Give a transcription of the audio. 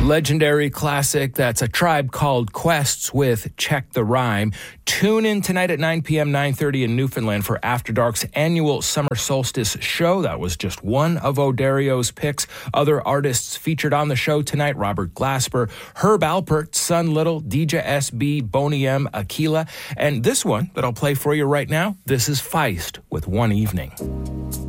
Legendary classic, that's A Tribe Called Quest with Check the Rhyme. Tune in tonight at 9 p.m., 9:30 in Newfoundland for After Dark's annual Summer Solstice show. That was just one of O'Dario's picks. Other artists featured on the show tonight: Robert Glasper, Herb Alpert, Sun Little, DJ SB, Boney M, Aquila. And this one that I'll play for you right now, this is Feist with One Evening.